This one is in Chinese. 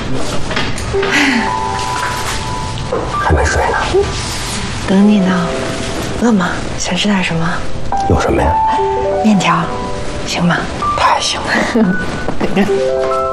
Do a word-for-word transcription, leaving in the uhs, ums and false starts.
还没睡呢。 等你呢。饿吗？想吃点什么？ 有什么呀？ 面条，行吗？ 太行了。